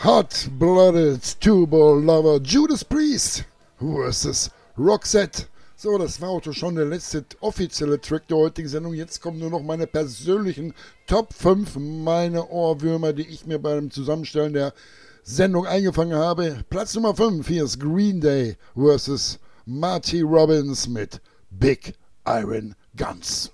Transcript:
Hot-Blooded Two-Ball Lover Judas Priest vs. Roxette. So, das war auch schon der letzte offizielle Track der heutigen Sendung. Jetzt kommen nur noch meine persönlichen Top 5, meine Ohrwürmer, die ich mir beim Zusammenstellen der Sendung eingefangen habe. Platz Nummer 5, hier ist Green Day vs. Marty Robbins mit Big Iron Guns.